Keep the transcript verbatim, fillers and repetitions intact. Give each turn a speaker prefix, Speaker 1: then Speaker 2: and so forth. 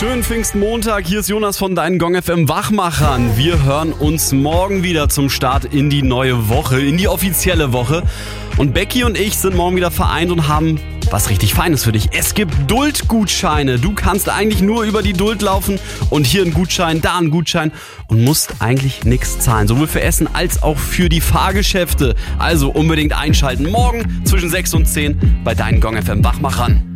Speaker 1: Schönen Pfingstmontag, hier ist Jonas von deinen Gong F M Wachmachern. Wir hören uns morgen wieder zum Start in die neue Woche, in die offizielle Woche. Und Becky und ich sind morgen wieder vereint und haben was richtig Feines für dich. Es gibt Duldgutscheine. Du kannst eigentlich nur über die Duld laufen und hier ein Gutschein, da ein Gutschein und musst eigentlich nichts zahlen. Sowohl für Essen als auch für die Fahrgeschäfte. Also unbedingt einschalten. Morgen zwischen sechs und zehn bei deinen Gong F M Wachmachern.